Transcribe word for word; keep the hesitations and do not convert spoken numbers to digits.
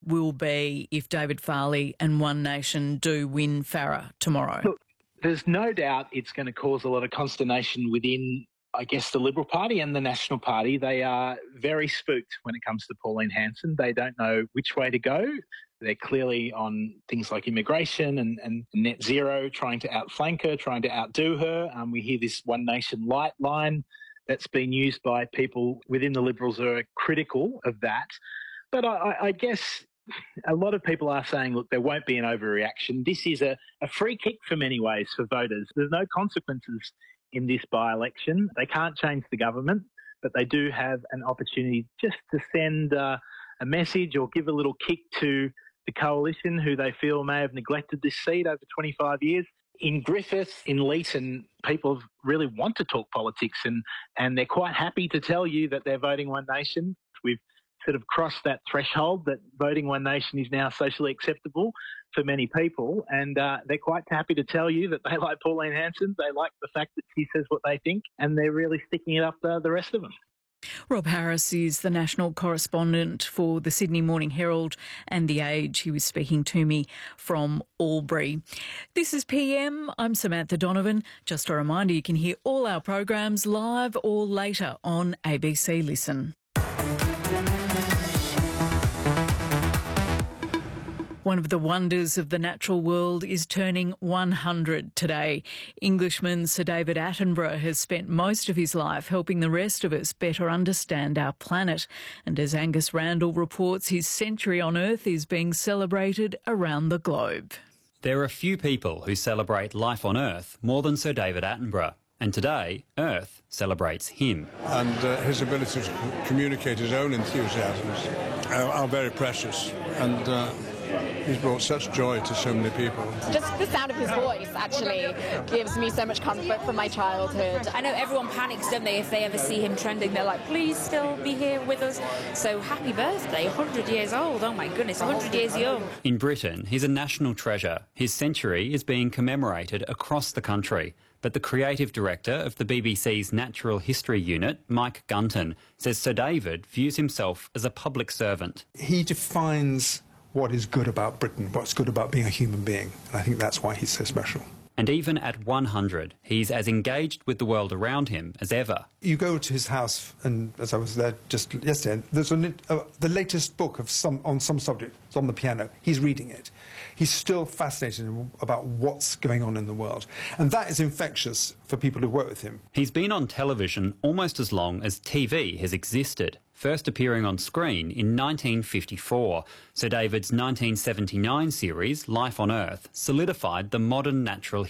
will be if David Farley and One Nation do win Farrer tomorrow? Look, there's no doubt it's going to cause a lot of consternation within, I guess, the Liberal Party and the National Party. They are very spooked when it comes to Pauline Hanson. They don't know which way to go. They're clearly on things like immigration and, and net zero, trying to outflank her, trying to outdo her. Um, we hear this One Nation light line that's been used by people within the Liberals who are critical of that. But I, I guess a lot of people are saying, look, there won't be an overreaction. This is a, a free kick for many ways for voters. There's no consequences in this by-election. They can't change the government, but they do have an opportunity just to send uh, a message or give a little kick to the coalition who they feel may have neglected this seat over twenty-five years. In Griffith, in Leeton, people really want to talk politics and, and they're quite happy to tell you that they're voting One Nation. We've sort of crossed that threshold that voting One Nation is now socially acceptable for many people, and uh, they're quite happy to tell you that they like Pauline Hanson, they like the fact that she says what they think, and they're really sticking it up to the rest of them. Rob Harris is the national correspondent for the Sydney Morning Herald and The Age. He was speaking to me from Albury. This is P M. I'm Samantha Donovan. Just a reminder, you can hear all our programs live or later on A B C Listen. One of the wonders of the natural world is turning one hundred today. Englishman Sir David Attenborough has spent most of his life helping the rest of us better understand our planet. And as Angus Randall reports, his century on Earth is being celebrated around the globe. There are few people who celebrate life on Earth more than Sir David Attenborough. And today, Earth celebrates him. And uh, his ability to communicate his own enthusiasms are, are very precious. And uh, he's brought such joy to so many people. Just the sound of his voice actually gives me so much comfort from my childhood. I know everyone panics, don't they, if they ever see him trending. They're like, please still be here with us. So happy birthday, one hundred years old. Oh my goodness, one hundred years young. In Britain, he's a national treasure. His century is being commemorated across the country. But the creative director of the B B C's Natural History Unit, Mike Gunton, says Sir David views himself as a public servant. He defines what is good about Britain, what's good about being a human being. And I think that's why he's so special. And even at one hundred, he's as engaged with the world around him as ever. You go to his house, and as I was there just yesterday, there's a, uh, the latest book of some on some subject. It's on the piano. He's reading it. He's still fascinated about what's going on in the world. And that is infectious for people who work with him. He's been on television almost as long as T V has existed, first appearing on screen in nineteen fifty-four. Sir David's nineteen seventy-nine series, Life on Earth, solidified the modern natural